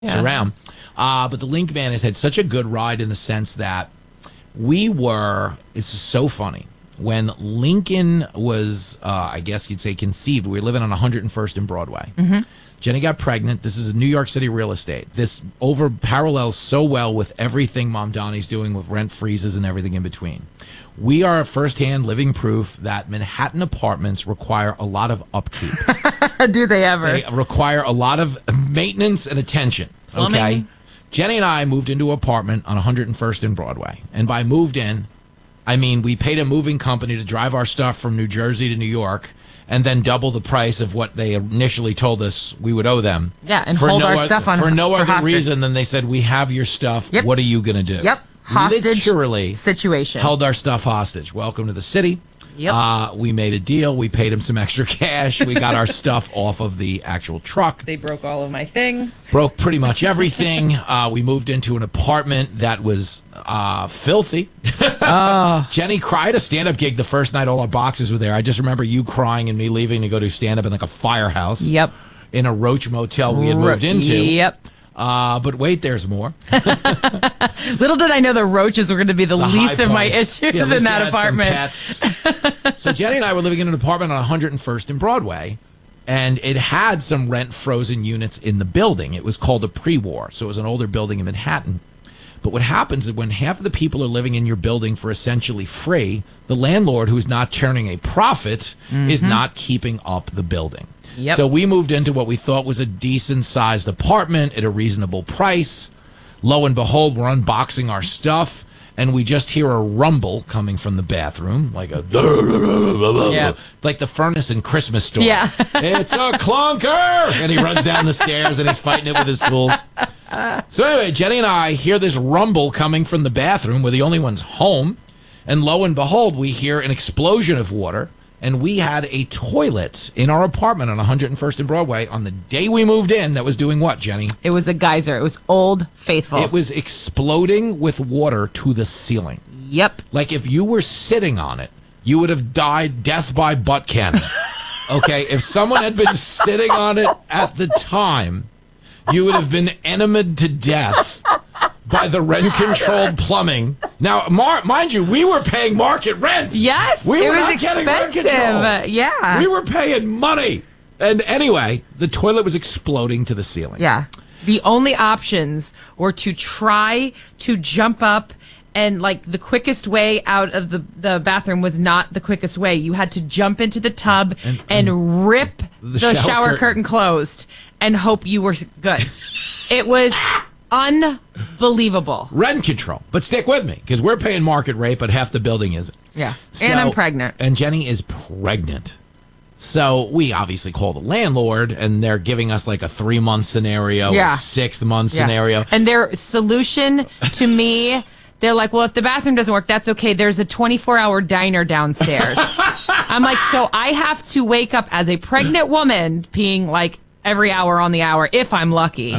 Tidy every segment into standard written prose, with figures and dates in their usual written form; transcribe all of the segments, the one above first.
around. But the Link Man has had such a good ride in the sense that it's so funny. When Lincoln was, I guess you'd say, conceived, we were living on 101st and Broadway. Mm-hmm. Jenny got pregnant. This is New York City real estate. This parallels so well with everything Mom Donnie's doing with rent freezes and everything in between. We are firsthand living proof that Manhattan apartments require a lot of upkeep. Do they ever? They require a lot of maintenance and attention. Plumbing. Okay. Jenny and I moved into an apartment on 101st and Broadway. And by moved in, I mean we paid a moving company to drive our stuff from New Jersey to New York and then double the price of what they initially told us we would owe them. Yeah, and hold our stuff on for no other hostage. reason than they said, we have your stuff. Yep. What are you going to do? Yep. Hostage Literally situation. held our stuff hostage. Welcome to the city. Yep. We made a deal. We paid him some extra cash. We got our stuff off of the actual truck. They broke all of my things. Broke pretty much everything. We moved into an apartment that was filthy. Jenny cried a stand-up gig the first night all our boxes were there. I just remember you crying and me leaving to go do stand-up in like a firehouse. Yep. In a Roach motel we had moved into. Yep. But wait, there's more. Little did I know the roaches were going to be the least high of my point. issues Yeah, at least in that you had apartment. some pets. So Jenny and I were living in an apartment on 101st and Broadway, and it had some rent-frozen units in the building. It was called a pre-war, so it was an older building in Manhattan. But what happens is when half of the people are living in your building for essentially free, the landlord, who's not turning a profit, is not keeping up the building. Yep. So we moved into what we thought was a decent-sized apartment at a reasonable price. Lo and behold, we're unboxing our stuff, and we just hear a rumble coming from the bathroom, like a like the furnace in Christmas Story. Yeah. It's a clunker! And he runs down the stairs, and he's fighting it with his tools. So anyway, Jenny and I hear this rumble coming from the bathroom. We're the only ones home. And lo and behold, we hear an explosion of water. And we had a toilet in our apartment on 101st and Broadway on the day we moved in that was doing what, Jenny? It was a geyser. It was Old Faithful. It was exploding with water to the ceiling. Yep. Like if you were sitting on it, you would have died death by butt cannon. Okay? If someone had been sitting on it at the time, you would have been enemied to death by the rent-controlled plumbing. Now, mind you, we were paying market rent. Yes, we it were was not getting rent control. expensive. Yeah. We were paying money. And anyway, the toilet was exploding to the ceiling. Yeah. The only options were to try to jump up, and like the quickest way out of the bathroom was not the quickest way. You had to jump into the tub and rip the shower curtain closed and hope you were good. It was unbelievable. Rent control. But stick with me, because we're paying market rate, but half the building isn't. Yeah. And I'm pregnant. And Jenny is pregnant. So we obviously call the landlord, and they're giving us like a 3-month scenario, Yeah. a 6-month scenario. And their solution to me, they're like, well, if the bathroom doesn't work, that's okay. There's a 24-hour diner downstairs. I'm like, so I have to wake up as a pregnant woman peeing like every hour on the hour, if I'm lucky,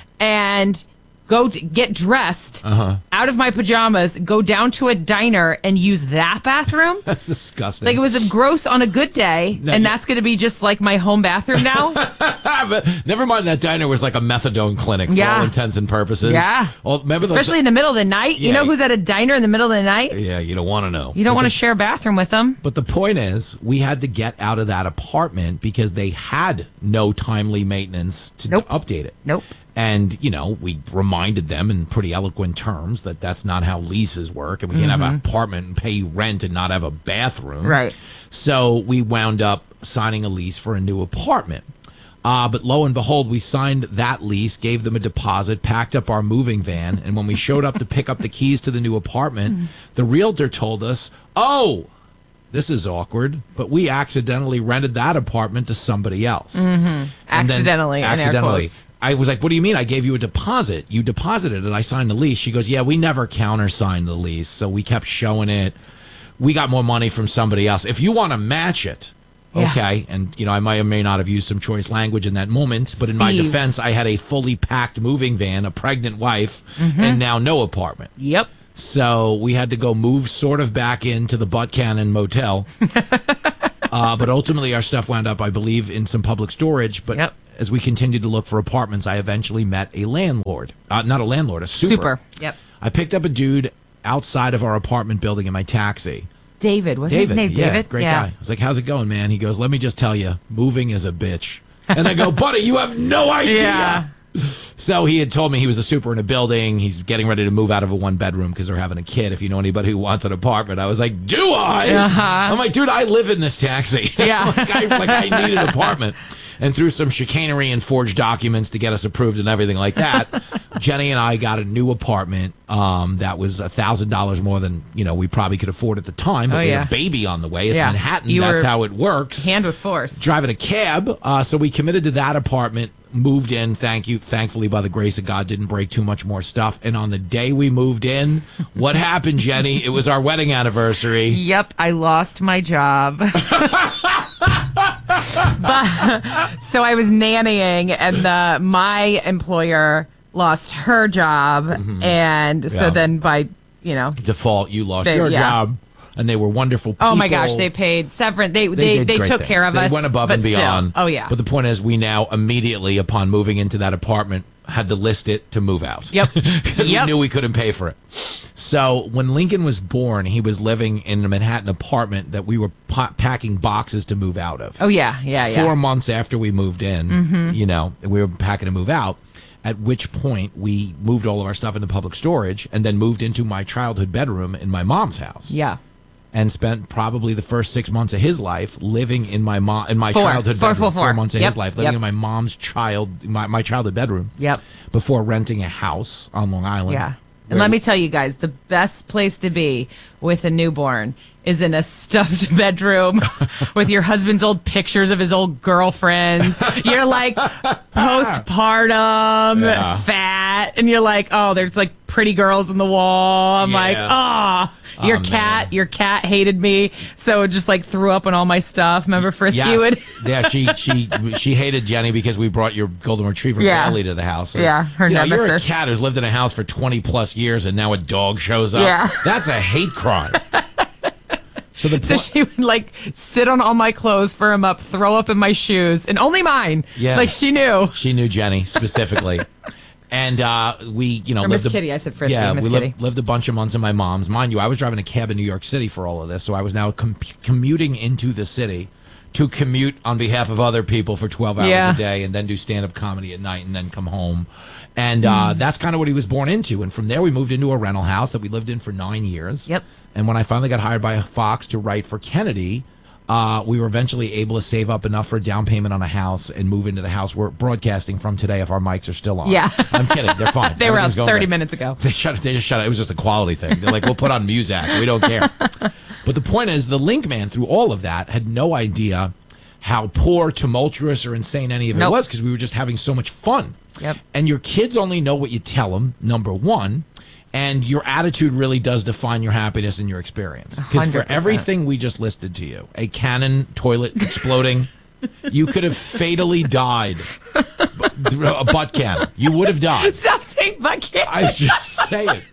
and go get dressed out of my pajamas, go down to a diner and use that bathroom. That's disgusting. Like it was gross on a good day, and that's going to be just like my home bathroom now. But never mind, that diner was like a methadone clinic for all intents and purposes. Yeah. Well, remember especially in the middle of the night. Yeah. You know who's at a diner in the middle of the night? Yeah, you don't want to know. You don't want to share a bathroom with them. But the point is, we had to get out of that apartment because they had no timely maintenance to update it. Nope. And, you know, we reminded them in pretty eloquent terms that that's not how leases work. And we can't have an apartment and pay you rent and not have a bathroom. Right. So we wound up signing a lease for a new apartment. But lo and behold, we signed that lease, gave them a deposit, packed up our moving van. And when we showed up to pick up the keys to the new apartment, the realtor told us, oh, this is awkward, but we accidentally rented that apartment to somebody else. Accidentally, in air quotes. I was like, what do you mean? I gave you a deposit. You deposited it. I signed the lease. She goes, yeah, we never countersigned the lease. So we kept showing it. We got more money from somebody else. If you want to match it, okay. And, you know, I might or may not have used some choice language in that moment. But in my defense, I had a fully packed moving van, a pregnant wife, and now no apartment. Yep. So we had to go move sort of back into the Butt Cannon Motel. But ultimately, our stuff wound up, I believe, in some public storage. But as we continued to look for apartments, I eventually met a landlord. Not a landlord, a super. Yep. I picked up a dude outside of our apartment building in my taxi. David. What's his name? Yeah, David? great guy. I was like, how's it going, man? He goes, let me just tell you, moving is a bitch. And I go, buddy, you have no idea. Yeah. So he had told me he was a super in a building. He's getting ready to move out of a 1-bedroom because they're having a kid. If you know anybody who wants an apartment, I was like, do I? I'm like, dude, I live in this taxi. Yeah. I need an apartment. And through some chicanery and forged documents to get us approved and everything like that, Jenny and I got a new apartment that was $1,000 more than we probably could afford at the time. But we had a baby on the way. It's Manhattan. That's how it works. Hand was forced. Driving a cab. So we committed to that apartment. Moved in, thankfully, by the grace of God, didn't break too much more stuff. And on the day we moved in, what happened, Jenny? It was our wedding anniversary. Yep, I lost my job. So I was nannying, and my employer lost her job, and so then by default, you lost your job. And they were wonderful people. Oh my gosh, they paid severance. They took care of us. They went above and beyond. Still. Oh yeah. But the point is, we now immediately, upon moving into that apartment, had to list it to move out. Yep. Because we knew we couldn't pay for it. So when Lincoln was born, he was living in a Manhattan apartment that we were packing boxes to move out of. Oh yeah. 4 months after we moved in, we were packing to move out. At which point we moved all of our stuff into public storage and then moved into my childhood bedroom in my mom's house. Yeah. And spent probably the first 6 months of his life living in my childhood bedroom. 4 months of his life living in my mom's my childhood bedroom. Yep. Before renting a house on Long Island. Yeah. And let me tell you guys, the best place to be with a newborn is in a stuffed bedroom with your husband's old pictures of his old girlfriends. You're like postpartum, fat, and you're like, oh, there's like pretty girls in the wall. I'm like, your cat hated me, so it just like threw up on all my stuff. Remember Frisky would? Yeah, she hated Jenny because we brought your golden retriever Bailey to the house. And, her nemesis. You're a cat who's lived in a house for 20 plus years, and now a dog shows up. Yeah. That's a hate crime. So she would like sit on all my clothes, fur them up, throw up in my shoes, and only mine. Yeah, like she knew. She knew Jenny specifically. And we, or Miss Kitty, I said Frisky. Yeah, Miss we Kitty. lived a bunch of months in my mom's. Mind you, I was driving a cab in New York City for all of this, so I was now commuting into the city to commute on behalf of other people for 12 hours a day, and then do stand-up comedy at night, and then come home. And that's kind of what he was born into. And from there, we moved into a rental house that we lived in for 9 years. Yep. And when I finally got hired by Fox to write for Kennedy, we were eventually able to save up enough for a down payment on a house and move into the house we're broadcasting from today if our mics are still on. Yeah. I'm kidding. They're fine. They were up 30 minutes ago. They just shut it. It was just a quality thing. They're like, we'll put on Muzak. We don't care. But the point is, the Link Man, through all of that, had no idea how poor, tumultuous, or insane any of it was, because we were just having so much fun. Yep. And your kids only know what you tell them, number one. And your attitude really does define your happiness and your experience. Because for everything we just listed to you, a cannon toilet exploding, you could have fatally died. A butt cannon. You would have died. Stop saying butt cannon. I just say it.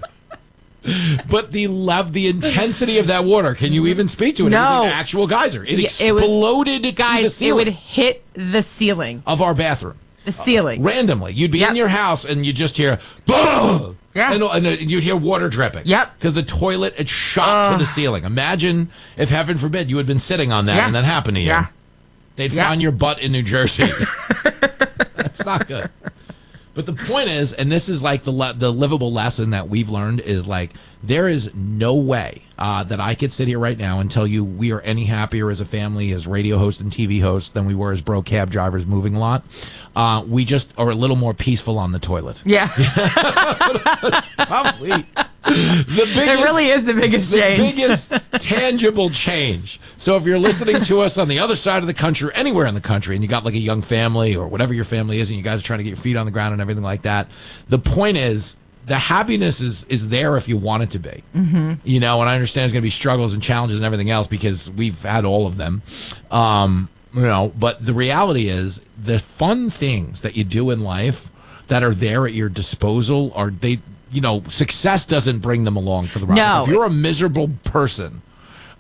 But the intensity of that water, can you even speak to it? No. It was an actual geyser. It exploded to the ceiling. It would hit the ceiling. Of our bathroom. The ceiling. Randomly. You'd be in your house and you'd just hear, boom! Yeah. And you'd hear water dripping. Yep. Because the toilet had shot to the ceiling. Imagine if, heaven forbid, you had been sitting on that and that happened to you. Yeah. They'd found your butt in New Jersey. That's not good. But the point is, and this is like the livable lesson that we've learned, is like, there is no way that I could sit here right now and tell you we are any happier as a family, as radio hosts and TV hosts, than we were as bro cab drivers moving a lot. We just are a little more peaceful on the toilet. Yeah. That's probably the biggest. It really is the biggest change. The biggest tangible change. So if you're listening to us on the other side of the country, or anywhere in the country, and you got like a young family or whatever your family is, and you guys are trying to get your feet on the ground and everything like that, the point is, the happiness is there if you want it to be. Mm-hmm. You know, and I understand there's going to be struggles and challenges and everything else because we've had all of them. You know, but the reality is the fun things that you do in life that are there at your disposal are success doesn't bring them along for the ride. No. If you're a miserable person,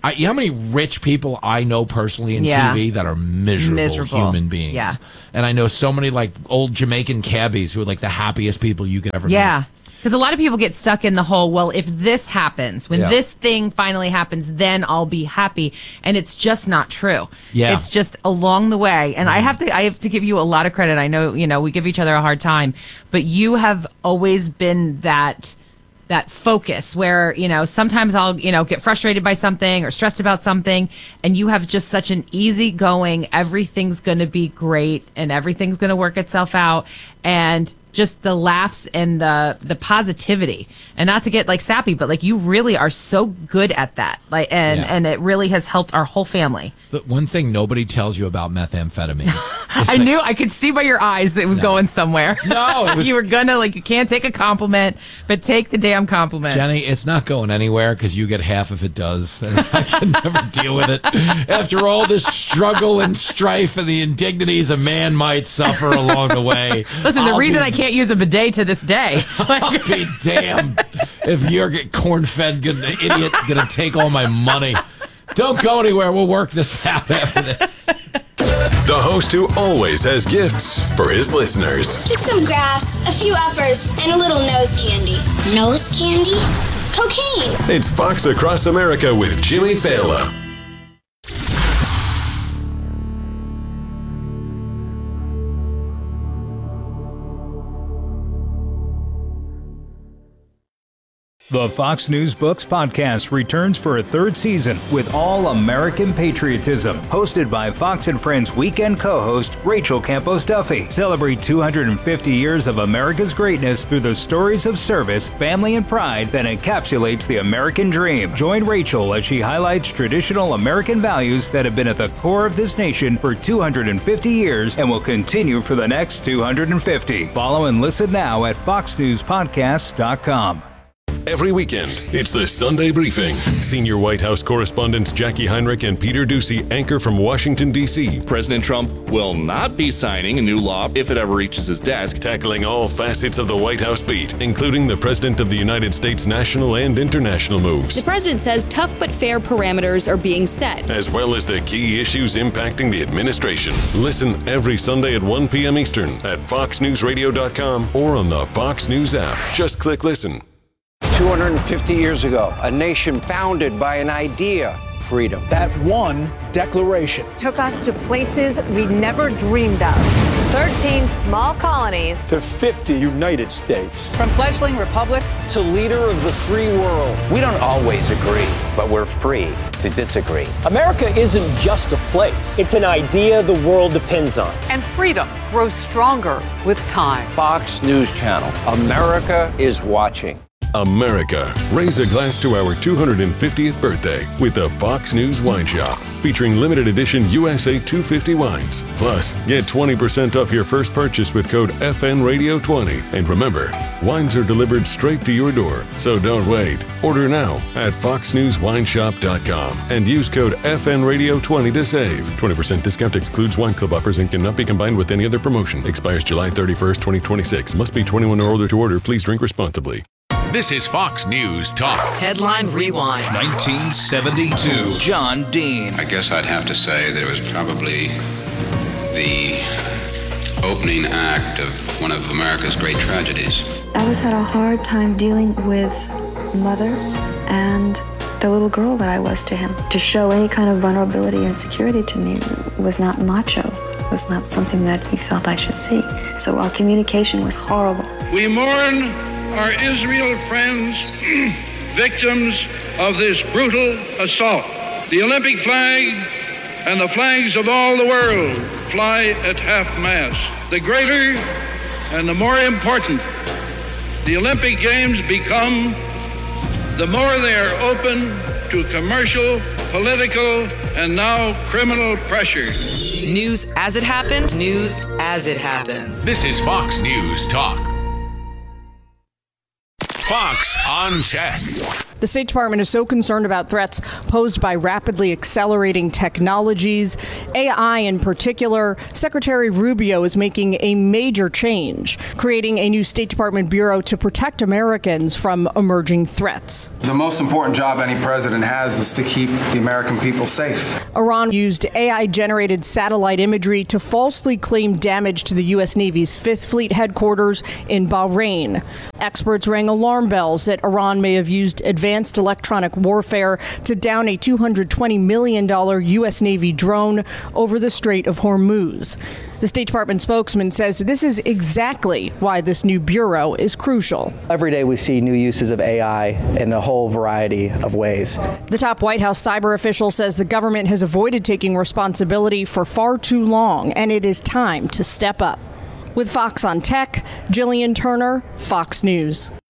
You know how many rich people I know personally in TV that are miserable human beings? Yeah. And I know so many like old Jamaican cabbies who are like the happiest people you could ever meet. Yeah. Because a lot of people get stuck in the whole, well, if this happens, when this thing finally happens, then I'll be happy. And it's just not true. Yeah. It's just along the way. And I have to give you a lot of credit. I know, we give each other a hard time, but you have always been that focus where, sometimes I'll, get frustrated by something or stressed about something, and you have just such an easygoing, everything's going to be great and everything's going to work itself out, and just the laughs and the positivity, and not to get like sappy, but like you really are so good at that, and it really has helped our whole family. The one thing nobody tells you about methamphetamines. I could see by your eyes it was going somewhere. No, you were gonna you can't take a compliment, but take the damn compliment. Jenny, it's not going anywhere because you get half if it does, and I can never deal with it. After all this struggle and strife and the indignities a man might suffer along the way. Listen, the reason I can't use a bidet to this day. I'll be damned if you're corn-fed idiot gonna take all my money. Don't go anywhere. We'll work this out after this. The host who always has gifts for his listeners. Just some grass, a few uppers, and a little nose candy. Nose candy? Cocaine. It's Fox Across America with Jimmy Fallon. The Fox News Books podcast returns for a third season with All American Patriotism, hosted by Fox and Friends weekend co-host Rachel Campos Duffy. Celebrate 250 years of America's greatness through the stories of service, family, and pride that encapsulates the American dream. Join Rachel as she highlights traditional American values that have been at the core of this nation for 250 years and will continue for the next 250. Follow and listen now at foxnewspodcasts.com. Every weekend, it's the Sunday Briefing. Senior White House correspondents Jackie Heinrich and Peter Doocy anchor from Washington, D.C. President Trump will not be signing a new law if it ever reaches his desk. Tackling all facets of the White House beat, including the President of the United States' national and international moves. The president says tough but fair parameters are being set, as well as the key issues impacting the administration. Listen every Sunday at 1 p.m. Eastern at foxnewsradio.com or on the Fox News app. Just click listen. 250 years ago, a nation founded by an idea, freedom. That one declaration took us to places we never dreamed of. 13 small colonies to 50 United States. From fledgling republic to leader of the free world. We don't always agree, but we're free to disagree. America isn't just a place. It's an idea the world depends on. And freedom grows stronger with time. Fox News Channel. America is watching. America, raise a glass to our 250th birthday with the Fox News Wine Shop, featuring limited edition USA 250 wines. Plus, get 20% off your first purchase with code FNRadio20. And remember, wines are delivered straight to your door, so don't wait. Order now at foxnewswineshop.com and use code FNRadio20 to save. 20% discount excludes wine club offers and cannot be combined with any other promotion. Expires July 31st, 2026. Must be 21 or older to order. Please drink responsibly. This is Fox News Talk. Headline Rewind. 1972. John Dean. I guess I'd have to say that it was probably the opening act of one of America's great tragedies. I always had a hard time dealing with mother and the little girl that I was to him. To show any kind of vulnerability or insecurity to me was not macho. It was not something that he felt I should see. So our communication was horrible. We mourn our Israel friends, victims of this brutal assault. The Olympic flag and the flags of all the world fly at half-mast. The greater and the more important the Olympic Games become, the more they are open to commercial, political, and now criminal pressure. News as it happened, news as it happens. This is Fox News Talk. Fox on Tech. The State Department is so concerned about threats posed by rapidly accelerating technologies, AI in particular. Secretary Rubio is making a major change, creating a new State Department bureau to protect Americans from emerging threats. The most important job any president has is to keep the American people safe. Iran used AI-generated satellite imagery to falsely claim damage to the U.S. Navy's Fifth Fleet headquarters in Bahrain. Experts rang alarm bells that Iran may have used advanced electronic warfare to down a $220 million U.S. Navy drone over the Strait of Hormuz. The State Department spokesman says this is exactly why this new bureau is crucial. Every day we see new uses of AI in a whole variety of ways. The top White House cyber official says the government has avoided taking responsibility for far too long, and it is time to step up. With Fox on Tech, Jillian Turner, Fox News.